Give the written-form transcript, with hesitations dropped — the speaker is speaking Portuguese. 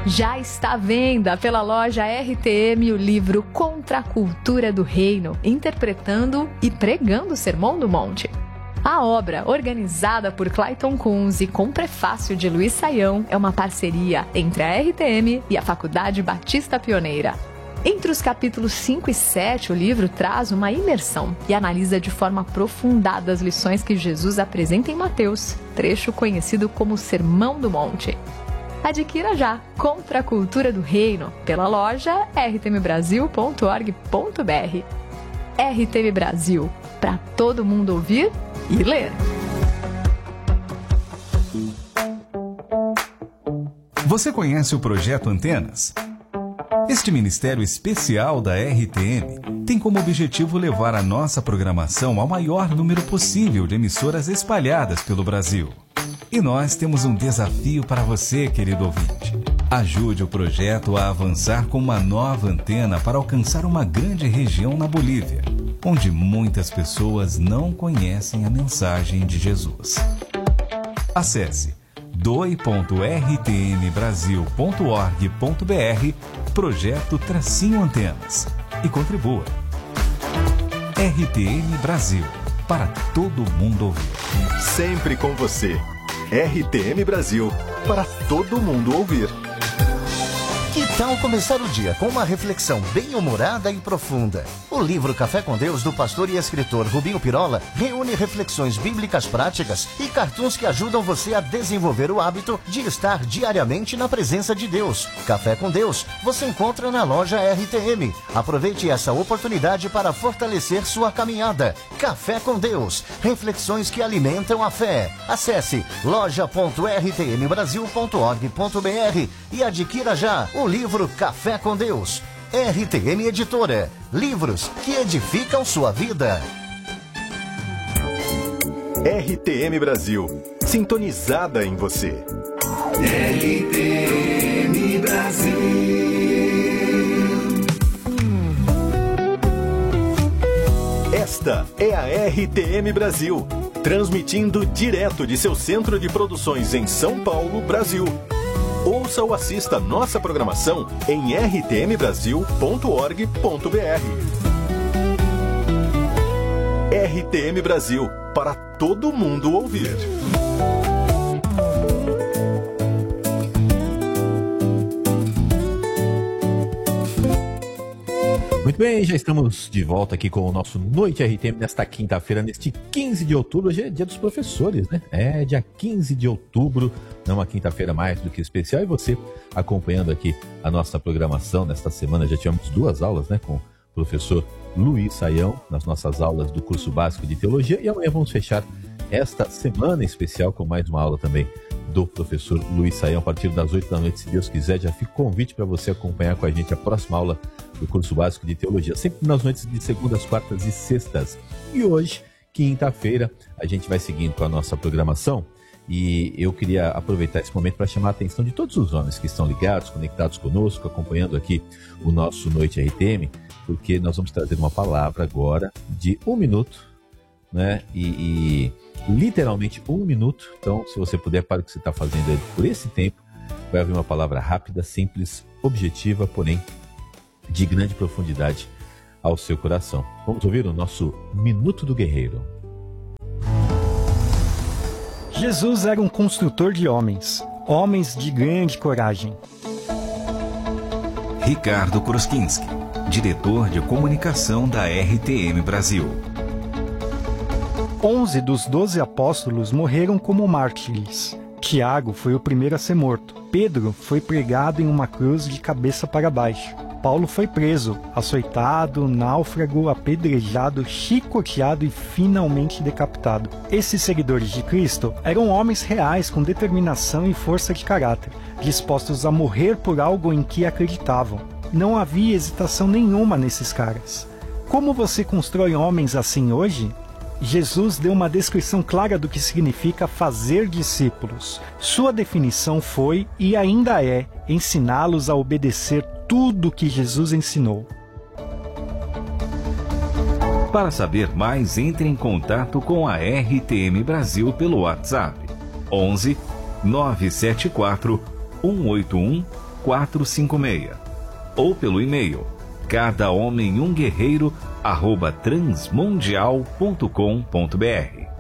Já está à venda pela loja RTM o livro Contra a Cultura do Reino, interpretando e pregando o Sermão do Monte. A obra, organizada por Clayton Kunz e com prefácio de Luiz Saião, é uma parceria entre a RTM e a Faculdade Batista Pioneira. Entre os capítulos 5 e 7, o livro traz uma imersão e analisa de forma aprofundada as lições que Jesus apresenta em Mateus, trecho conhecido como Sermão do Monte. Adquira já Contra a Cultura do Reino pela loja rtmbrasil.org.br. RTM Brasil, para todo mundo ouvir e ler. Você conhece o Projeto Antenas? Este ministério especial da RTM tem como objetivo levar a nossa programação ao maior número possível de emissoras espalhadas pelo Brasil. E nós temos um desafio para você, querido ouvinte. Ajude o projeto a avançar com uma nova antena para alcançar uma grande região na Bolívia, onde muitas pessoas não conhecem a mensagem de Jesus. Acesse doe.rtmbrasil.org.br Projeto-Antenas e contribua. RTM Brasil, para todo mundo ouvir. Sempre com você. RTM Brasil, para todo mundo ouvir. Que tal começar o dia com uma reflexão bem-humorada e profunda? O livro Café com Deus, do pastor e escritor Rubinho Pirola, reúne reflexões bíblicas práticas e cartoons que ajudam você a desenvolver o hábito de estar diariamente na presença de Deus. Café com Deus você encontra na loja RTM. Aproveite essa oportunidade para fortalecer sua caminhada. Café com Deus, reflexões que alimentam a fé. Acesse loja.rtmbrasil.org.br e adquira já o livro Café com Deus. RTM Editora. Livros que edificam sua vida. RTM Brasil. Sintonizada em você. RTM Brasil. Esta é a RTM Brasil. Transmitindo direto de seu centro de produções em São Paulo, Brasil. Ouça ou assista nossa programação em rtmbrasil.org.br. RTM Brasil, para todo mundo ouvir. Muito bem, já estamos de volta aqui com o nosso Noite RTM nesta quinta-feira, neste 15 de outubro. Hoje é dia dos professores, né? É dia 15 de outubro, não uma quinta-feira mais do que especial. E você acompanhando aqui a nossa programação nesta semana, já tivemos 2 aulas, né? Com o professor Luiz Saião, nas nossas aulas do curso básico de teologia. E amanhã vamos fechar esta semana especial com mais uma aula também do professor Luiz Saião, a partir das 8 da noite, se Deus quiser. Já fica o convite para você acompanhar com a gente a próxima aula do curso básico de teologia, sempre nas noites de segundas, quartas e sextas. E hoje, quinta-feira, a gente vai seguindo com a nossa programação, e eu queria aproveitar esse momento para chamar a atenção de todos os homens que estão ligados, conectados conosco, acompanhando aqui o nosso Noite RTM, porque nós vamos trazer uma palavra agora de 1 minuto, né? E literalmente 1 minuto. Então, se você puder, para o que você está fazendo por esse tempo, vai haver uma palavra rápida, simples, objetiva, porém de grande profundidade ao seu coração. Vamos ouvir o nosso Minuto do Guerreiro. Jesus era um construtor de homens, homens de grande coragem. Ricardo Kruskinski, diretor de comunicação da RTM Brasil. 11 dos 12 apóstolos morreram como mártires. Tiago foi o primeiro a ser morto. Pedro foi pregado em uma cruz de cabeça para baixo. Paulo foi preso, açoitado, náufrago, apedrejado, chicoteado e finalmente decapitado. Esses seguidores de Cristo eram homens reais com determinação e força de caráter, dispostos a morrer por algo em que acreditavam. Não havia hesitação nenhuma nesses caras. Como você constrói homens assim hoje? Jesus deu uma descrição clara do que significa fazer discípulos. Sua definição foi, e ainda é, ensiná-los a obedecer tudo que Jesus ensinou. Para saber mais, entre em contato com a RTM Brasil pelo WhatsApp 11 974 181 456 ou pelo e-mail cadahomemumguerreiro@transmundial.com.br.